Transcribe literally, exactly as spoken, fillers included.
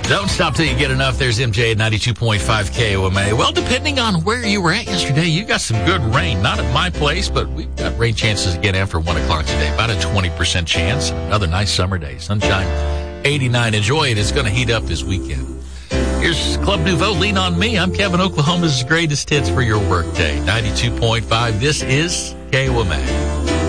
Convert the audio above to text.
Don't stop till you get enough. There's M J at ninety-two point five K O M A. Well, depending on where you were at yesterday, you got some good rain. Not at my place, but we've got rain chances again after one o'clock today. About a twenty percent chance. Another nice summer day. Sunshine, eighty-nine. Enjoy it. It's going to heat up this weekend. Here's Club Nouveau, Lean on Me. I'm Kevin, Oklahoma's greatest hits for your workday. ninety-two point five. This is K O M A.